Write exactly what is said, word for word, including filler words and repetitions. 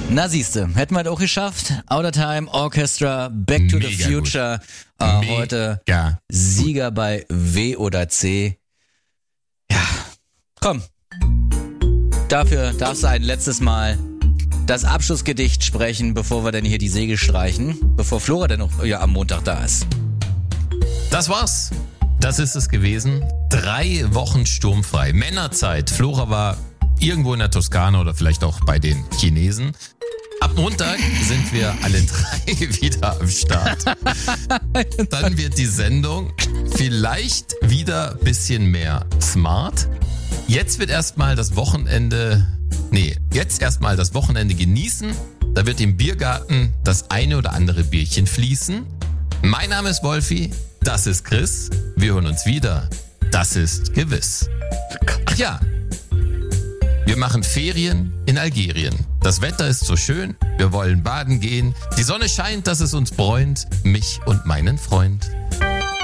Na siehste, hätten wir das auch geschafft. Outer Time Orchestra, Back to Mega the Future. Äh, Mega heute gut. Sieger bei W oder C. Ja, komm. Dafür darfst du ein letztes Mal das Abschlussgedicht sprechen, bevor wir dann hier die Segel streichen. Bevor Flora dann noch ja, am Montag da ist. Das war's. Das ist es gewesen. Drei Wochen sturmfrei. Männerzeit. Flora war irgendwo in der Toskana oder vielleicht auch bei den Chinesen. Ab Montag sind wir alle drei wieder am Start. Dann wird die Sendung vielleicht wieder ein bisschen mehr smart. Jetzt wird erstmal das Wochenende, nee, jetzt erstmal das Wochenende genießen. Da wird im Biergarten das eine oder andere Bierchen fließen. Mein Name ist Wolfi, das ist Chris. Wir hören uns wieder. Das ist gewiss. Ach ja. Wir machen Ferien in Algerien. Das Wetter ist so schön, wir wollen baden gehen. Die Sonne scheint, dass es uns bräunt, mich und meinen Freund.